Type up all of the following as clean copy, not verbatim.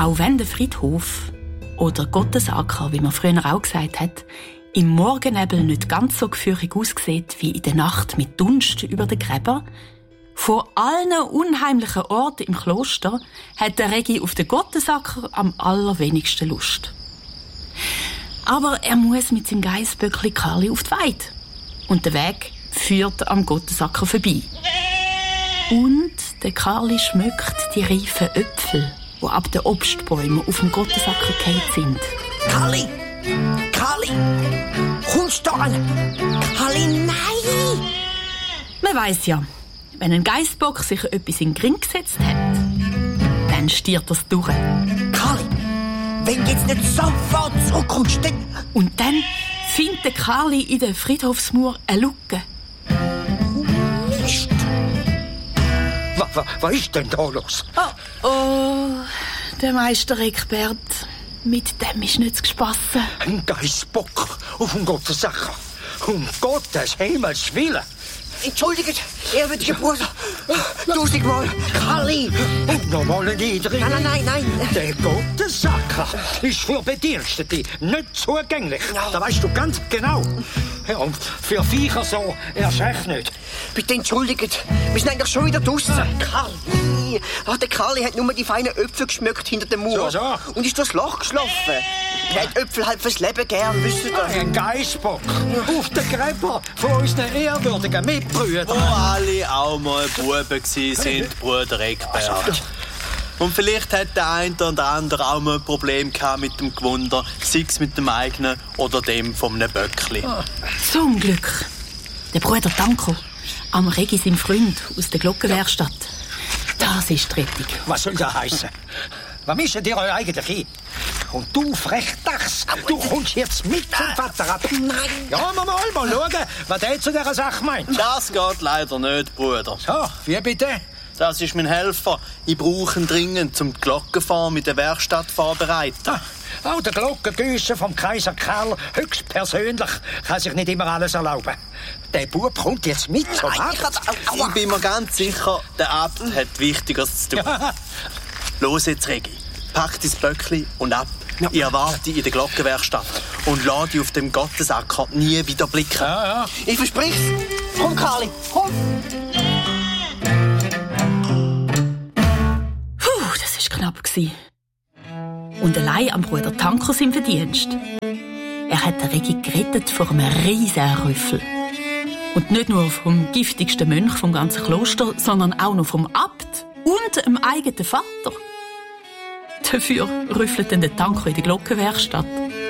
Auch wenn der Friedhof oder Gottesacker, wie man früher auch gesagt hat, im Morgennebel nicht ganz so gefürchtig aussieht wie in der Nacht mit Dunst über den Gräber, von allen unheimlichen Orten im Kloster hat der Regi auf den Gottesacker am allerwenigsten Lust. Aber er muss mit seinem Geissböckli Karli auf die Weide. Und der Weg führt am Gottesacker vorbei. Und der Karli schmückt die reifen Äpfel, die ab den Obstbäumen auf dem Gottesacker gefallen sind. Karli! Karli! Kommst du an? Karli, nein! Man weiss ja, wenn ein Geissbock sich etwas in den Gring gesetzt hat, dann stiert er es durch. Karli, wenn du jetzt nicht sofort zurückkommst, dann... Und dann findet der Karli in der Friedhofsmauer eine Lücke. Mist! Was ist denn da los? Oh, der Meister Eckbert, mit dem ist nichts gespassen. Ein Geissbock auf dem Gottesacker. Um Gottes Himmels Willen. Entschuldigt, ehrwürdiger Bruder. 1000-mal. Karli! Nochmal ein Niedrig. Nein. Der Gottesacker ist für Bedienstete nicht zugänglich. Ja. Das weißt du ganz genau. Ja, und für Viecher so erst recht nicht. Bitte entschuldigt, wir sind eigentlich schon wieder draussen. Karli! Der Karli hat nur die feinen Äpfel geschmückt hinter dem Mauer. So. Und ist durchs Loch geschlafen. Er hat Äpfel halt fürs Leben gern, wisst ihr? Ein Geissbock. Ja. Auf den Gräber von unseren ehrwürdigen Mitbrüdern. Wo alle auch mal Buben sind, Bruder Eckbert. Und vielleicht hat der eine oder andere auch mal ein Problem gehabt mit dem Gewunder, sei es mit dem eigenen oder dem von einem Böckli. Zum Glück. Der Bruder Tanko, am Regi sein Freund aus der Glockenwerkstatt. Das ist die Rettung. Was soll das heissen? Was mischt ihr euch eigentlich hin? Und du, Frechdachs, du kommst jetzt mit zum Vater ab. Nein. Ja, mal schauen, was der zu dieser Sache meint. Das geht leider nicht, Bruder. So, wie bitte? Das ist mein Helfer. Ich brauche ihn dringend, um die Glockenform in der Werkstatt vorzubereiten. Auch der Glockengüsser vom Kaiser Karl höchstpersönlich kann sich nicht immer alles erlauben. Der Bub kommt jetzt mit zum Arzt. Ich bin mir ganz sicher, der Abt hat Wichtigeres zu tun. Ja. Los jetzt, Regi. Pack dein Böckli und ab. Ja. Ich erwarte dich in der Glockenwerkstatt und lass dich auf dem Gottesacker nie wieder blicken. Ja. Ich versprich's. Komm, Karli, komm. Das war knapp. Und allein am Bruder Tanko sein Verdienst. Er hat den Regi gerettet vor einem riesen Rüffel. Und nicht nur vom giftigsten Mönch vom ganzen Kloster, sondern auch noch vom Abt und dem eigenen Vater. Dafür rüffelt dann der Tanko in der Glockenwerkstatt.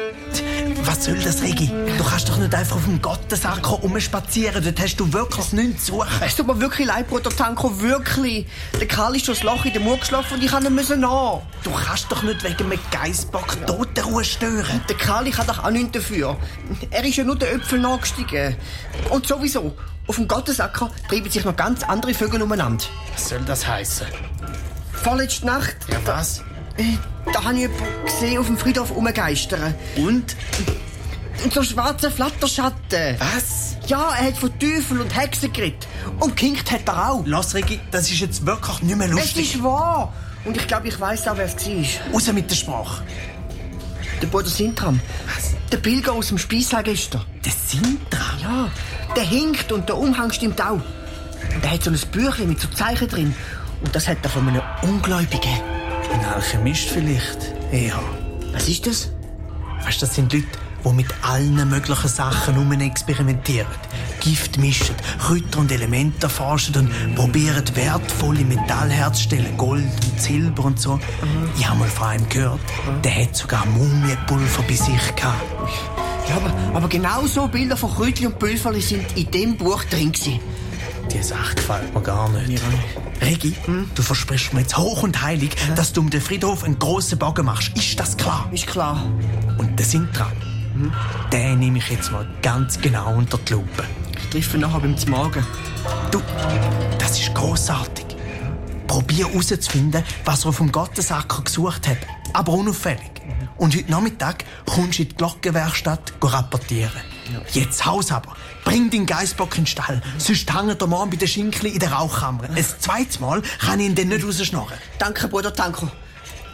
Was soll das, Regi? Du kannst doch nicht einfach auf dem Gottesacker rumspazieren. Dort hast du wirklich nichts zu suchen. Es tut mir wirklich leid, Bruder Tanko, wirklich. Der Karl ist durchs Loch in der Mauer geschlafen und ich kann nicht nach. Du kannst doch nicht wegen einem Geissbock Totenruhe stören. Der Karl kann doch auch nichts dafür. Er ist ja nur den Äpfel nachgestiegen. Und sowieso, auf dem Gottesacker treiben sich noch ganz andere Vögel umeinander. Was soll das heissen? Vorletzte Nacht... Ja, was? Da habe ich jemanden gesehen auf dem Friedhof rumgeistern. Und? Und so schwarze Flatterschatten. Was? Ja, er hat von Teufel und Hexen geredet. Und gekinkt hat er auch. Lass, Regi, das ist jetzt wirklich nicht mehr lustig. Es ist wahr. Und ich glaube, ich weiss auch, wer es war. Raus mit der Sprache. Der Bruder Sintram. Was? Der Pilger aus dem Speissaal gestern. Der Sintram? Ja, der hinkt und der Umhang stimmt auch. Und er hat so ein Büchlein mit so Zeichen drin. Und das hat er von einem Ungläubigen. Ein Alchemist vielleicht? Ja. Was ist das? Weißt du, das sind Leute, die mit allen möglichen Sachen experimentieren. Gift mischen, Kräuter und Elemente erforschen und probieren wertvolle Metalle herzustellen. Gold und Silber und so. Ich habe mal von einem gehört, der hat sogar Mumienpulver bei sich gehabt. Ja, aber genau so Bilder von Kräutchen und Pulverli sind in dem Buch drin gewesen. Die Sache gefällt mir gar nicht. Regi, du versprichst mir jetzt hoch und heilig, dass du um den Friedhof einen grossen Bogen machst. Ist das klar? Ist klar. Und der Sintram, den nehme ich jetzt mal ganz genau unter die Lupe. Ich treffe ihn nachher beim Z'Morgen. Du, das ist grossartig. Probier herauszufinden, was er auf dem Gottesacker gesucht hat. Aber unauffällig. Und heute Nachmittag kommst du in die Glockenwerkstatt rapportieren. Ja. Jetzt Haus aber. Bring deinen Geissbock in den Stall. Sonst hängt er morgen bei den Schinkli in der Rauchkammer. Ein zweites Mal kann ich ihn dann nicht rausschnorren. Danke, Bruder Tanko.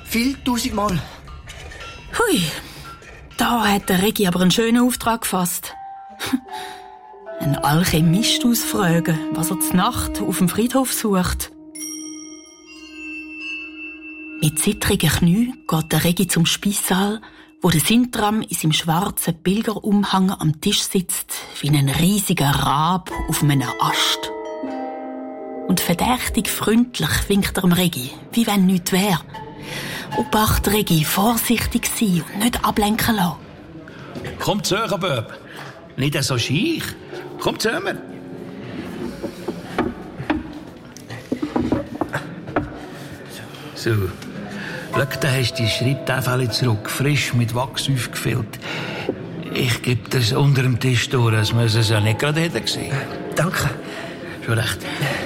Viel 1000-mal. Hui, da hat der Regi aber einen schönen Auftrag gefasst. Ein Alchemist ausfragen, was er zur Nacht auf dem Friedhof sucht. Mit zittrigen Knien geht der Regi zum Speissaal, wo der Sintram in seinem schwarzen Pilgerumhang am Tisch sitzt, wie ein riesiger Rab auf einem Ast. Und verdächtig freundlich winkt er dem Regi, wie wenn nichts wäre. Obacht, Regi, vorsichtig sein und nicht ablenken lassen. Komm zu, Bub. Nicht so scheich. Komm zu mir. So. Schau, da hast du die Schreibtafel zurück, frisch mit Wachs aufgefüllt. Ich gebe das unter dem Tisch durch, als wir es ja nicht gerade hätten gesehen. Danke. Schon recht.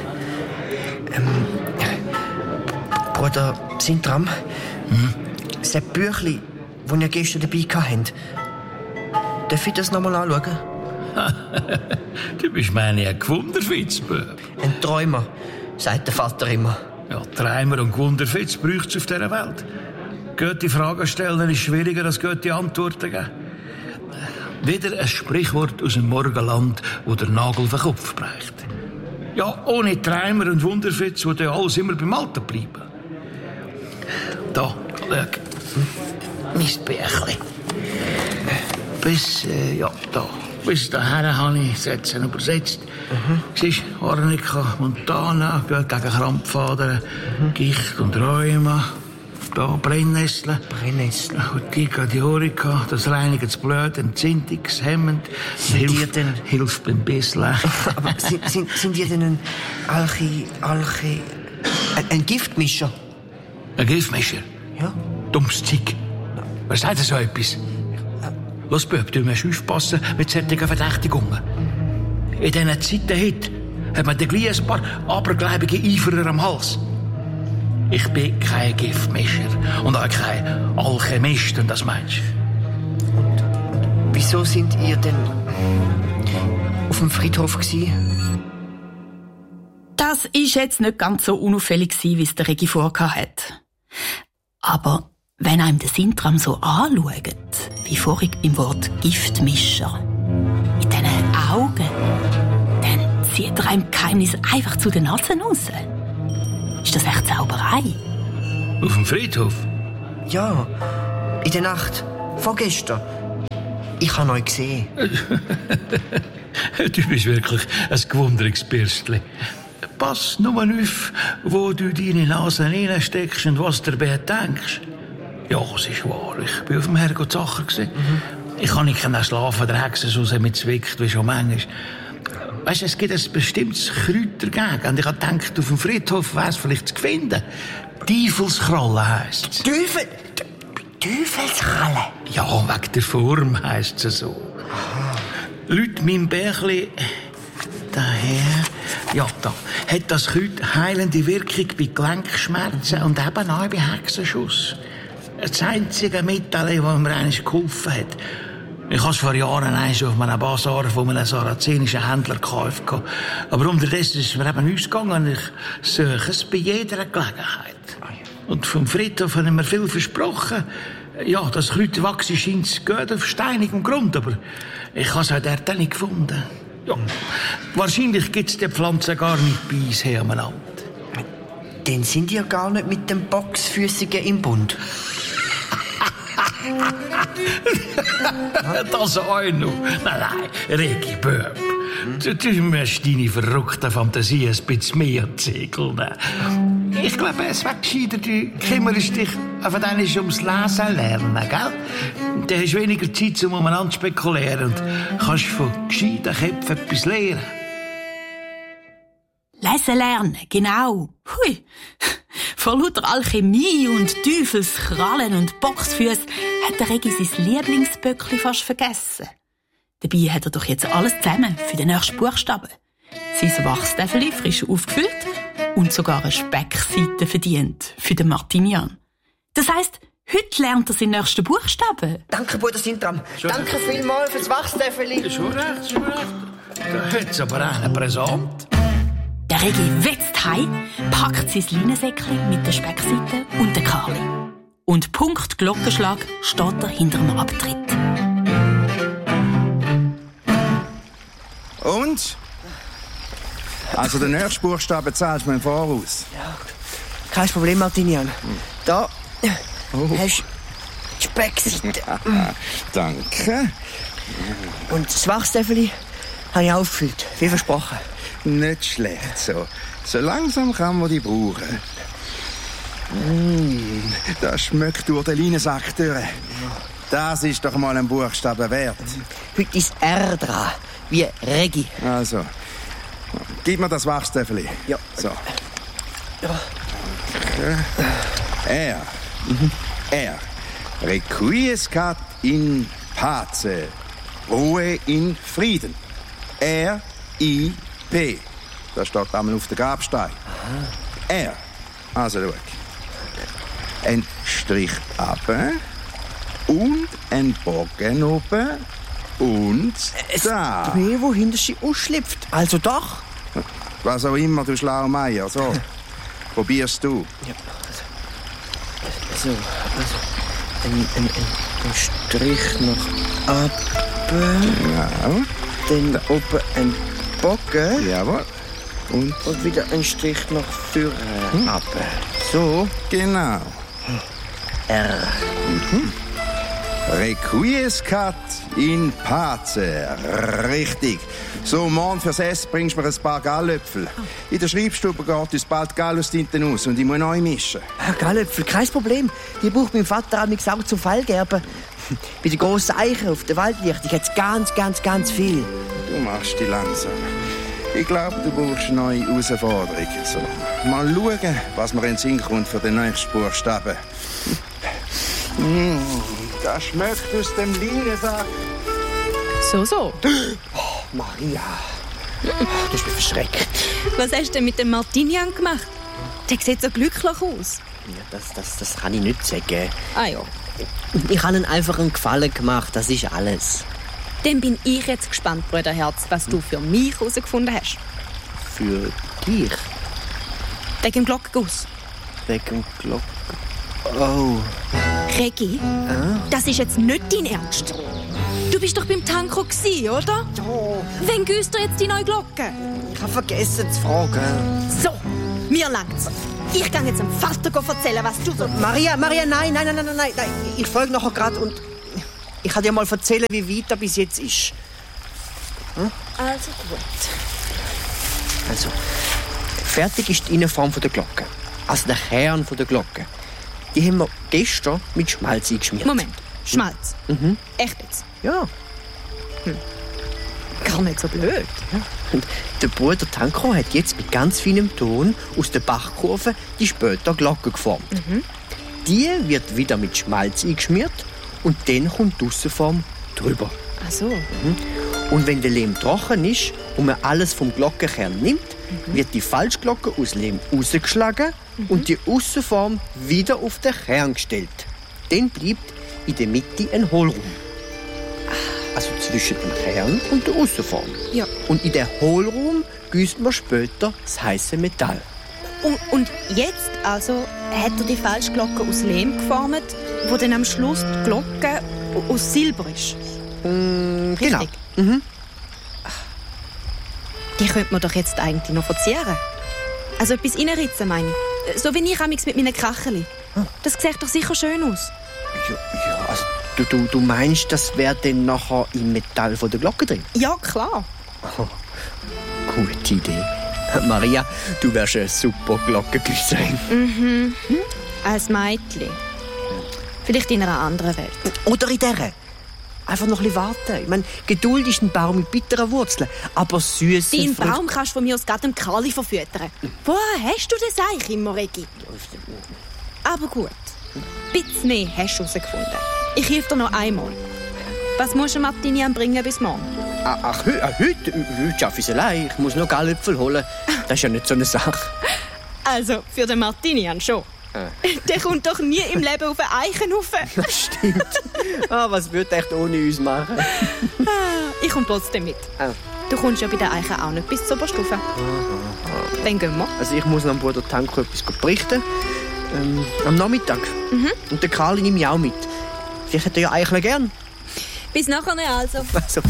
Bruder Sintram, das Büchlein, das ihr gestern dabei hattet, darf ich das noch mal anschauen? Du bist meine ein Gewunderfitz, Bub. Ein Träumer, sagt der Vater immer. Ja, Träumer und Gewunderfitz braucht es auf dieser Welt. Gute Fragen stellen ist schwieriger als gute Antworten geben. Wieder ein Sprichwort aus dem Morgenland, wo der Nagel auf den Kopf bricht. Ja, ohne Träumer und Wunderfitz würde ja alles immer beim Alten bleiben. Da, schau. Mistbärchen. Bis dahin habe ich Sätze übersetzt. Siehst du, Arnika Montana, gegen Krampfadern, Gicht und Rheuma. Da Brennnesseln. Urtica diorica, das reinigt das Blut, entzündungshemmend. Hilft beim Bisseln. Aber sind ihr denn ein Giftmischer? Ein Giftmischer? Ja. Dummes Zeug. Wer sagt so etwas? Los, Bub, du musst aufpassen mit solchen Verdächtigungen. In diesen Zeiten heute hat man gleich ein paar abergläubige Eiferer am Hals. Ich bin kein Giftmischer und auch kein Alchemist, und das meinst du? Und wieso sind ihr denn auf dem Friedhof gewesen? Das ist jetzt nicht ganz so unauffällig, wie es der Regi vorgehabt hat. Aber wenn einem der Sintram so anschaut, wie vorhin beim Wort Giftmischer, in diesen Augen, dann zieht er einem Geheimnis einfach zu den Nasen raus. Ist das echt Zauberei? Auf dem Friedhof? Ja, in der Nacht, vorgestern. Ich habe euch gesehen. Du bist wirklich ein gewunderes Bürstchen. Pass nur auf, wo du deine Nase reinsteckst und was du dabei denkst. Ja, es ist wahr. Ich war auf dem Herrgott Sacher. Ich kann nicht schlafen, der Hexe so mit zwickt, wie schon manchmal. Weißt du, es gibt ein bestimmtes Kräuter dagegen. Und ich habe gedacht, auf dem Friedhof wäre es vielleicht zu finden. Teufelskralle heisst es. Teufelskralle? Ja, wegen der Form heisst es so. Leute, mein Bärchli, daher, ja, da, hat das Kräuter heilende Wirkung bei Gelenkschmerzen und eben auch bei Hexenschuss. Das einzige Mittel, das mir eigentlich geholfen hat. Ich habe es vor Jahren auf einem Basar von einem sarazenischen Händler gekauft. Aber unterdessen ist es mir eben ausgegangen. Ich suche es bei jeder Gelegenheit. Und vom Friedhof haben mir viel versprochen. Ja, das Kräuterwachs scheint gut auf steinigem Grund, aber ich habe es auch dort nicht gefunden. Ja, wahrscheinlich gibt es die Pflanze gar nicht bei uns hier am Land. Dann sind ihr gar nicht mit dem Boxfüssigen im Bund. Das auch noch. Nein, Regi Böb. Du musst deine verrückte Fantasie ein bisschen mehr zägeln. Ich glaube, es wäre gescheiter, du kümmerst dich einfach ums Lesen lernen, gell? Dann hast du weniger Zeit, um umeinander zu spekulieren und kannst von gescheiten Köpfen etwas lernen. Lesen lernen, genau. Hui. Vor lauter Alchemie und Teufelskrallen und Boxfüße hat der Regi sein Lieblingsböckli fast vergessen. Dabei hat er doch jetzt alles zusammen für den nächsten Buchstaben. Sein Wachstäfeli frisch aufgefüllt und sogar eine Speckseite verdient für den Martinian. Das heisst, heute lernt er seinen nächsten Buchstaben. Danke, Bruder Sintram. Danke vielmals fürs Wachstäfeli. Schon recht. Da hat's aber auch einen Präsent. Der Regi wetzt heim, packt sein Leinensäckchen mit der Speckseite und der Karli. Und Punkt Glockenschlag steht er hinter dem Abtritt. Und? Also den nächsten Buchstaben zahlst du mir im Voraus. Ja, kein Problem, Martinian. Da hast du die Speckseite. Danke. Und das Wachstäfeli habe ich aufgefüllt, wie versprochen. Nicht schlecht so. So langsam kann man die brauchen. Das schmeckt durch den Leinensack durch. Das ist doch mal ein Buchstaben wert. Heute ist R dran, wie Regi. Also, gib mir das Wachstäfeli. Ja. So. Ja. R. R. Requiescat in pace. Ruhe in Frieden. R-I-P. Das steht einmal auf der Grabstein. R. Also, schau. Ein Strich runter und ein Bogen oben und da. Das Meer, wo hinter sie ausschlüpft. Also doch. Was auch immer, du Schlaumeier. So, probierst du. Ja, also ein Strich nach oben. Ja. Dann oben ein Bogen. Jawohl. Und wieder ein Strich nach vorne ab. So. Genau. R. Requiescat in pace. Richtig. So, morgen fürs Essen bringst du mir ein paar Gallöpfel. In der Schreibstube geht uns bald Gallustinte aus und ich muss neu mischen. Gallöpfel, kein Problem. Die braucht mein Vater auch zum Fallgerben. Bei den grossen Eichen auf der Waldlichtung hat es ganz viel. Du machst die langsam. Ich glaube, du brauchst eine neue Herausforderung. So, mal schauen, was mir in den Sinn kommt für den nächsten Buchstaben. Das schmeckt aus dem Leinensack. So. Oh, Maria, du bist verschreckt. Was hast du denn mit dem Martinian gemacht? Der sieht so glücklich aus. Ja, das kann ich nicht sagen. Ah ja. Ich habe ihm einfach einen Gefallen gemacht, das ist alles. Dann bin ich jetzt gespannt, Brüderherz, was du für mich herausgefunden hast. Für dich? Wegen dem Glockenguss. Wegen Glocken. Oh. Regi, das ist jetzt nicht dein Ernst. Du bist doch beim Tanko gsi, oder? Ja. Wann güsst du jetzt die neue Glocke? Ich habe vergessen zu fragen. So, mir langt's. Ich kann jetzt dem Vater erzählen, was du so... Maria, nein. Ich folge nachher gerade und ich kann dir mal erzählen, wie weit er bis jetzt ist. Also gut. Also, fertig ist die Innenform der Glocke. Also der Kern der Glocke. Die haben wir gestern mit Schmalz eingeschmiert. Moment, Schmalz. Echt jetzt? Ja. Gar nicht so blöd. Und der Bruder Tanko hat jetzt mit ganz feinem Ton aus der Bachkurve die später Glocke geformt. Die wird wieder mit Schmalz eingeschmiert und dann kommt die Aussenform drüber. Ach so. Und wenn der Lehm trocken ist und man alles vom Glockenkern nimmt, wird die Falschglocke aus Lehm rausgeschlagen und die Aussenform wieder auf den Kern gestellt. Dann bleibt in der Mitte ein Hohlraum. Also zwischen dem Kern und der Aussenform. Ja. Und in den Hohlraum gießt man später das heiße Metall. Und jetzt also hat er die Falschglocke aus Lehm geformt, wo dann am Schluss die Glocke aus Silber ist. Genau. Richtig? Die könnte man doch jetzt eigentlich noch verzieren. Also etwas reinritzen, meine ich. So wie ich amigs mit meinen Kracheli. Das sieht doch sicher schön aus. Ja, also du meinst, das wäre dann nachher im Metall von der Glocke drin? Ja, klar. Gute Idee. Maria, du wärst eine super Glockengüsserin. Als Mädchen. Vielleicht in einer anderen Welt. Oder in dieser. Einfach noch ein bisschen warten. Ich meine, Geduld ist ein Baum mit bitteren Wurzeln, aber süße Deinen Früchte... Baum kannst du von mir aus gerade dem Karli verfüttern. Woher hast du das eigentlich immer, Regi? Aber gut. Ein bisschen mehr hast du herausgefunden. Ich helfe dir noch einmal. Was musst du Martinian bringen bis morgen? Ach, heute schaffe ich es allein. Ich muss noch Gallöpfel holen. Das ist ja nicht so eine Sache. Also, für den Martinian schon. Der kommt doch nie im Leben auf einen Eichenhaufen. Das stimmt. Was würde er echt ohne uns machen? Ich komme trotzdem mit. Du kommst ja bei den Eichen auch nicht bis zur Oberstufe. Dann gehen wir. Also ich muss noch dem Bruder Tanko etwas berichten. Am Nachmittag. Und den Karli nehme ich auch mit. Vielleicht hätte er ja eigentlich gern. Bis nachher, also. Also.